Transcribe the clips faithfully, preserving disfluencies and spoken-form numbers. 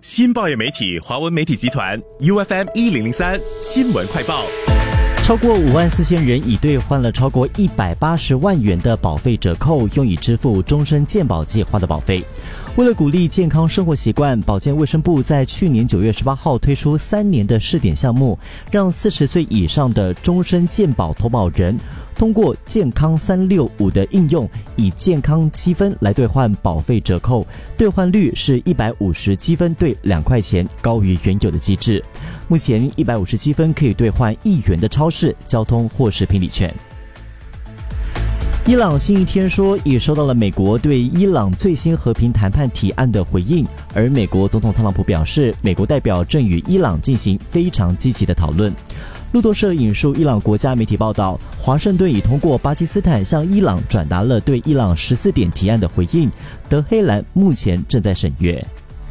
新报业媒体华文媒体集团 U F M 一零零三新闻快报。 超过五万四千人已兑换了超过一百八十万元的保费折扣，用以支付终身健保计划的保费。为了鼓励健康生活习惯，保健卫生部在去年九月十八号推出三年的试点项目，让四十岁以上的终身健保投保人通过健康三六五的应用，以健康积分来兑换保费折扣，兑换率是一百五十积分兑两块钱，高于原有的机制。目前一百五十积分可以兑换一元的超市、交通或食品礼券。伊朗星期天说已收到了美国对伊朗最新和平谈判提案的回应，而美国总统特朗普表示，美国代表正与伊朗进行非常积极的讨论。路透社引述伊朗国家媒体报道，华盛顿已通过巴基斯坦向伊朗转达了对伊朗十四点提案的回应，德黑兰目前正在审阅。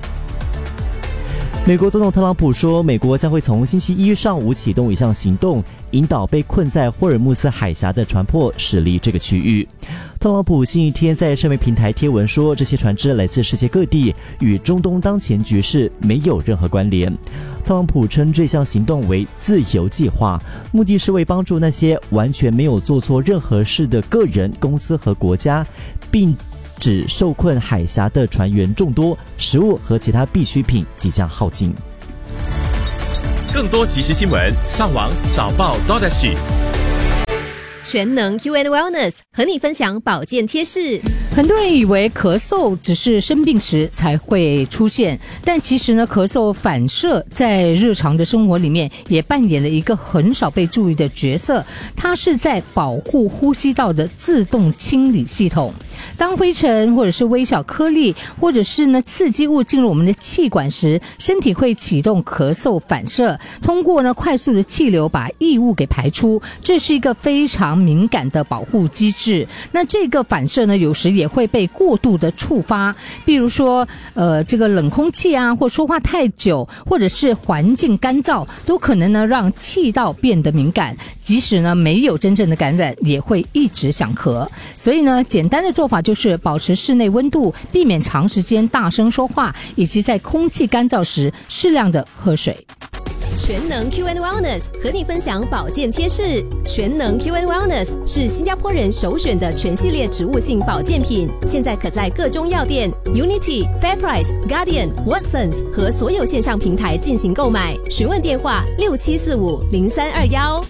美国总统特朗普说，美国将会从星期一上午启动一项行动，引导被困在霍尔木兹海峡的船舶驶离这个区域。特朗普星期天在社媒平台贴文说，这些船只来自世界各地，与中东当前局势没有任何关联。特朗普称这项行动为自由计划，目的是为帮助那些完全没有做错任何事的个人、公司和国家，并指受困海峡的船员众多，食物和其他必需品即将耗尽。 更多即时新闻，上网早报 .dot.sg。 全能 U and Wellness 和你分享保健贴士。 很多人以为咳嗽只是生病时才会出现，但其实呢，咳嗽反射在日常的生活里面也扮演了一个很少被注意的角色，它是在保护呼吸道的自动清理系统。当灰尘或者是微小颗粒或者是呢刺激物进入我们的气管时，身体会启动咳嗽反射，通过呢快速的气流把异物给排出，这是一个非常敏感的保护机制。那这个反射呢，有时也会被过度的触发，比如说呃这个冷空气啊，或说话太久，或者是环境干燥，都可能呢让气道变得敏感，即使呢没有真正的感染，也会一直想咳。所以呢，简单的做法就是保持室内温度，避免长时间大声说话，以及在空气干燥时适量的喝水。 全能 Q and Wellness 和你分享保健贴士。全能 Q and Wellness 是新加坡人首选的全系列植物性保健品，现在可在各中药店、Unity、FairPrice、Guardian、Watsons 和所有线上平台进行购买。询问电话六七四五零三二幺。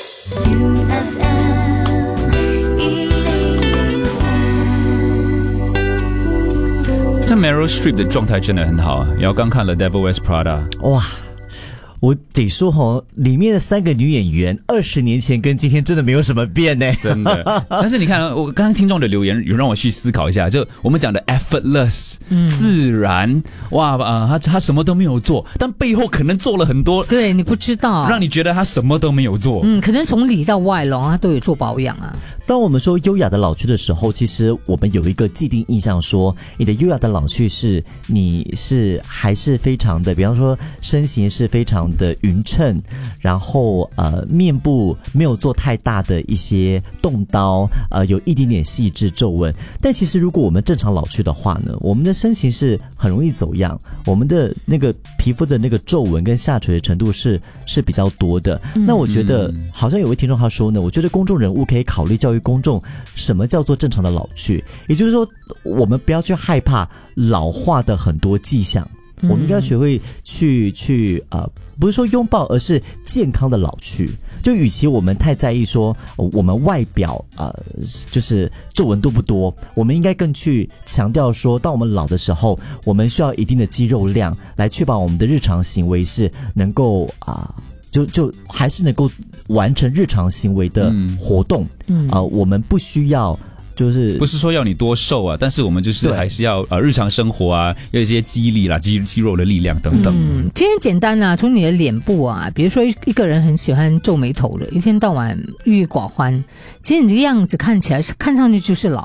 像 Meryl Streep 的状态真的很好啊！然后刚看了 Devil Wears Prada， 哇！我得说齁，里面的三个女演员二十年前跟今天真的没有什么变呢， 真的。但是你看，我刚刚听众的留言有让我去思考一下，就我们讲的 effortless、嗯、自然，哇啊、呃，他他什么都没有做，但背后可能做了很多， 对你不知道， 让你觉得他什么都没有做。 嗯，可能从里到外咯，他都有做保养啊。 当我们说优雅的老去的时候，其实我们有一个既定印象说，你的优雅的老去是你是还是非常的，比方说身形是非常的匀称，然后呃面部没有做太大的一些动刀，呃有一点点细致皱纹。但其实如果我们正常老去的话呢，我们的身形是很容易走样，我们的那个皮肤的那个皱纹跟下垂的程度是是比较多的。嗯、那我觉得好像有位听众他说呢，我觉得公众人物可以考虑教育公众什么叫做正常的老去，也就是说我们不要去害怕老化的很多迹象，我们应该学会去去呃，不是说拥抱，而是健康的老去。就与其我们太在意说我们外表呃就是皱纹多不多，我们应该更去强调说，当我们老的时候，我们需要一定的肌肉量来确保我们的日常行为是能够啊。呃就就还是能够完成日常行为的活动，嗯，啊、呃，我们不需要就是不是说要你多瘦啊，但是我们就是还是要呃日常生活啊，要一些肌力啦、肌肌肉的力量等等。 嗯，其实很简单啊，从你的脸部啊，比如说一个人很喜欢皱眉头的，一天到晚郁郁寡欢，其实你的样子看起来看上去就是老。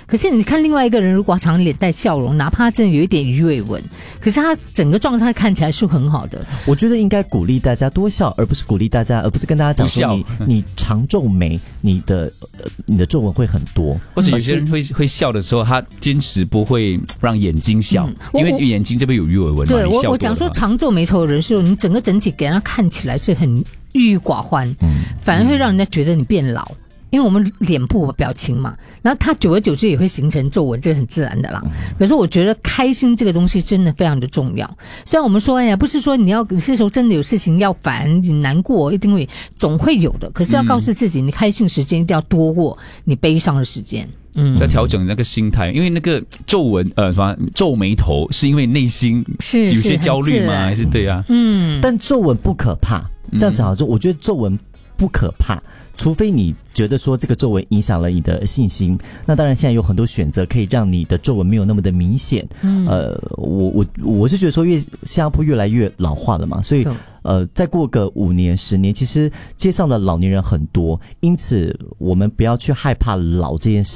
可是你看另外一个人，如果他常脸带笑容，哪怕真的有一点鱼尾纹，可是他整个状态看起来是很好的。 我觉得应该鼓励大家多笑，而不是鼓励大家，而不是跟大家讲说你你常皱眉，你的、呃、你的皱纹会很多。 或者有些人会会笑的时候，他坚持不会让眼睛笑，嗯、因为眼睛这边有鱼尾纹嘛。 对我我讲说常皱眉头的人是，你整个整体给人家看起来是很郁郁寡欢，嗯、反而会让人家觉得你变老。因为我们脸部表情嘛，然后它久而久之也会形成皱纹，这是很自然的啦。可是我觉得开心这个东西真的非常的重要。虽然我们说，哎呀，不是说你要这时候真的有事情要烦，你难过一定会总会有的。可是要告诉自己，你开心时间一定要多过你悲伤的时间。嗯， 要调整那个心态，因为那个皱纹呃什么皱眉头，是因为内心有些焦虑吗？还是对啊？ 嗯，但皱纹不可怕。这样讲就我觉得皱纹不可怕。除非你觉得说这个皱纹影响了你的信心，那当然现在有很多选择可以让你的皱纹没有那么的明显。嗯，呃，我我我是觉得说，越新加坡越来越老化了嘛，所以呃，再过个五年十年，其实街上的老年人很多，因此我们不要去害怕老这件事。